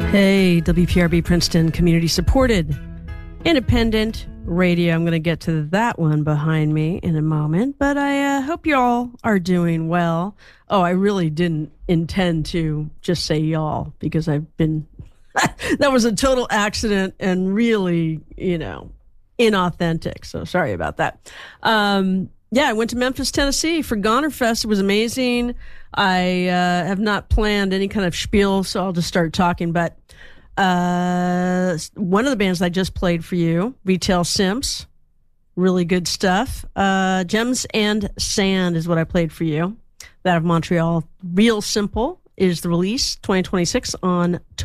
Hey, WPRB Princeton, community-supported, independent radio. I'm going to get to that one behind me in a moment, but I hope you all are doing well. Oh, I really didn't intend to just say y'all because I've been... that was a total accident and really, inauthentic. So sorry about that. I went to Memphis, Tennessee for Gonerfest. It was amazing. I have not planned any kind of spiel, so I'll just start talking. But one of the bands I just played for you, Retail Simps, really good stuff. Gems and Sand is what I played for you. That of Montreal. Real Simple is the release, 2026 on